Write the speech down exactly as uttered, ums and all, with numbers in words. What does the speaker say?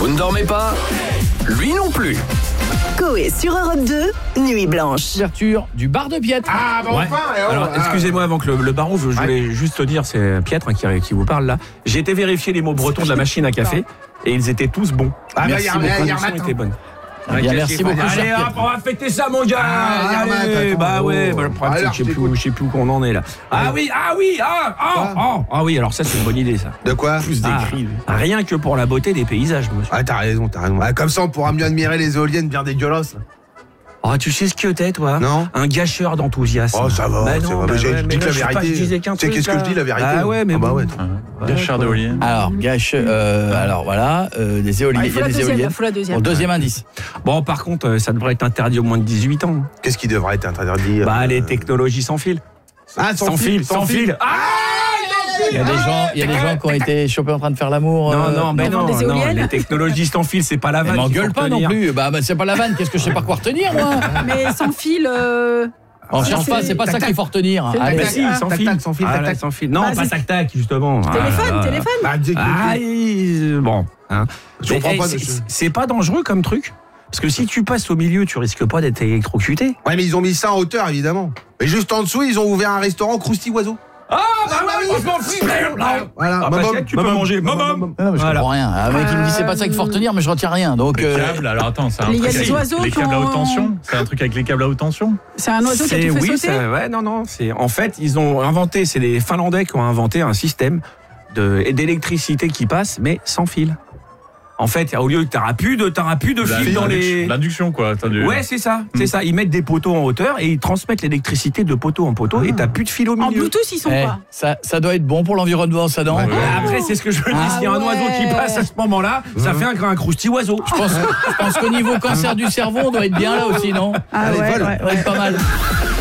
Vous ne dormez pas ? Lui non plus. Coé sur Europe deux, Nuit Blanche. Ouverture du bar de Pietre. Ah, bon, Ouais. enfin et oh, Alors, ah. excusez-moi avant que le, le baron, je, je voulais juste te dire, c'est Pietre hein, qui, qui vous parle là. J'ai été vérifier les mots bretons de la machine à café et ils étaient tous bons. Ah, bah, Merci, y a- les y a- y a conditions Matin. étaient bonnes. Ah, bien, Ouais, merci qu'est-ce beaucoup, qu'il faut- Allez, cher hop, on va fêter ça, mon gars. Ah, Allez, Yarmat, attends, bah ouais, oh. bah, le problème, c'est Alors, que je sais je plus, où- je sais plus où on en est là. Ah oui, ah oui, ah, ah, ah, ah oui, alors ça c'est une bonne idée ça. De quoi? Ah, rien que pour la beauté des paysages, monsieur. Ah, t'as raison, t'as raison. Ah, comme ça, on pourra mieux admirer les éoliennes bien dégueulasses. là. Oh, tu sais ce que t'es, toi? Non. Un gâcheur d'enthousiasme. Oh, ça va, Bah ça non, va. bah Mais j'ai ouais, dit mais que là, la je sais pas, vérité. je disais qu'un Tu sais truc, qu'est-ce que là. je dis, la vérité? Ah ouais, mais Ah bah bon. ouais. Gâcheur d'éoliennes. Alors, gâche, euh, alors voilà, euh, des éoliennes. Ah, il faut la des deuxième, éoliennes. il faut la deuxième. Bon, deuxième indice. Bon, par contre, euh, ça devrait être interdit au moins de dix-huit ans. Qu'est-ce qui devrait être interdit? Bah, euh, les technologies sans fil. Ah, Sans fil, sans fil. Ah Il y a des gens, il y a des gens qui ont été chopés en train de faire l'amour. Non, euh, non, mais devant non, des non, éoliennes. les technologies sans fil, c'est pas la Mais vanne. qu'il m'engueule faut pas non retenir. plus. Bah, bah, c'est pas la vanne. Qu'est-ce que je sais pas quoi retenir, moi? Mais sans fil. euh, On ça, cherche c'est- pas, c'est pas ça qu'il faut retenir. C'est- Allez. Mais si, sans tac, fil. tac, sans fil, Ah, tac, là, tac. sans fil. Non, Bah, pas c'est- tac tac, justement. Téléphone, Ah, téléphone. Bah, dis- Ah, il- bon. Hein. Je Mais, comprends hey, pas, c'est- monsieur. c'est pas dangereux comme truc. Parce que si tu passes au milieu, tu risques pas d'être électrocuté. Ouais, mais ils ont mis ça en hauteur, évidemment. Mais juste en dessous, ils ont ouvert un restaurant Crousty Oiseau. Ah, bah ouais, on s'en fiche. Voilà. Ah, Maman, Pascal, tu peux maman, manger. maman, Maman. maman. Ah non, mais je Voilà. comprends rien. Un mec qui me dit c'est pas ça qu'il faut retenir, mais je retiens rien. Donc, Les euh, câbles, alors attends, c'est un Il y a truc des avec oiseaux les qui câbles à ont- haute tension. C'est un truc avec les câbles à haute tension. C'est un oiseau qui a C'est tout fait oui, sauter. ça- ouais, non, non. C'est en fait, ils ont inventé. C'est les Finlandais qui ont inventé un système de et d'électricité qui passe, mais sans fil. En fait, au lieu que t'auras plus de, t'auras plus de La- fil dans l'induction- les. L'induction, quoi. Attends, du- Ouais, c'est ça, c'est ça. Ils mettent des poteaux en hauteur et ils transmettent l'électricité de poteau en poteau et t'as plus de fil au En milieu. Bluetooth, ils sont eh, pas. ça, ça doit être bon pour l'environnement, ça, non? Ouais. Après, c'est ce que je veux dire. Ah S'il y a un oiseau qui ouais. passe à ce moment-là, ça fait un, un crousty oiseau. Je pense, je pense qu'au niveau cancer du cerveau, on doit être bien là aussi, non? Ah Allez, ouais, vole. ouais, Ça doit être pas mal.